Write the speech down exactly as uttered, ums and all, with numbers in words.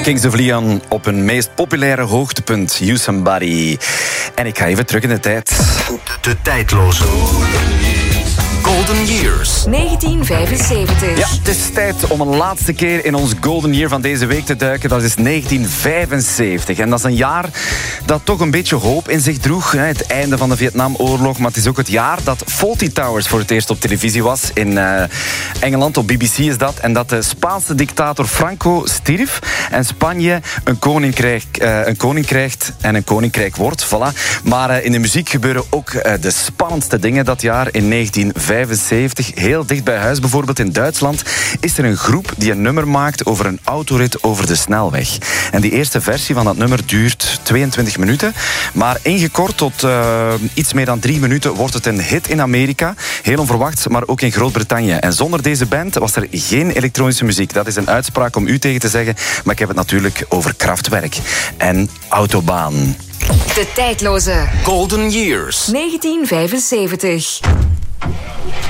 Kings of Leon op hun meest populaire hoogtepunt, You Somebody. En ik ga even terug in de tijd. De, de tijdloze Golden Years. negentien vijfenzeventig. Ja, het is tijd om een laatste keer in ons Golden Year van deze week te duiken. Dat is negentien vijfenzeventig. En dat is een jaar dat toch een beetje hoop in zich droeg. Het einde van de Vietnamoorlog. Maar het is ook het jaar dat Fawlty Towers voor het eerst op televisie was. In uh, Engeland, op B B C is dat. En dat de Spaanse dictator Franco stierf. En Spanje een koninkrijk, uh, een koning krijgt en een koninkrijk wordt. Voilà. Maar uh, in de muziek gebeuren ook uh, de spannendste dingen dat jaar in negentien vijfenzeventig. Heel dicht bij huis, bijvoorbeeld in Duitsland, is er een groep die een nummer maakt over een autorit over de snelweg. En die eerste versie van dat nummer duurt tweeëntwintig minuten. Maar ingekort tot uh, iets meer dan drie minuten wordt het een hit in Amerika. Heel onverwachts, maar ook in Groot-Brittannië. En zonder deze band was er geen elektronische muziek. Dat is een uitspraak om u tegen te zeggen. Maar ik heb het natuurlijk over Kraftwerk en Autobahn. De tijdloze Golden Years. negentien vijfenzeventig.